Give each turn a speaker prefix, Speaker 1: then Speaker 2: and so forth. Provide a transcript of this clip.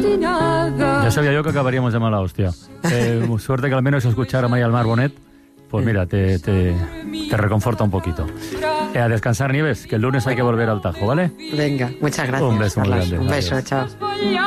Speaker 1: Ya sabía yo que acabaríamos de mala hostia. Suerte que al menos escuchar a María del Mar Bonet, pues mira, te reconforta un poquito. A descansar, Nieves, que el lunes hay que volver al Tajo, ¿vale?
Speaker 2: Venga, muchas gracias.
Speaker 1: Un beso muy grande.
Speaker 2: Un beso,
Speaker 1: Adiós.
Speaker 2: chao.